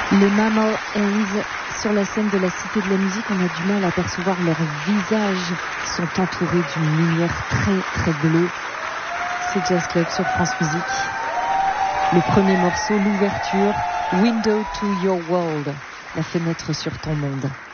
Les Mammal Hands sur la scène de la Cité de la Musique, on a du mal à percevoir leurs visages, ils sont entourés d'une lumière très très bleue. C'est Jazz Club sur France Musique. Le premier morceau, l'ouverture, Window to Your World, la fenêtre sur ton monde.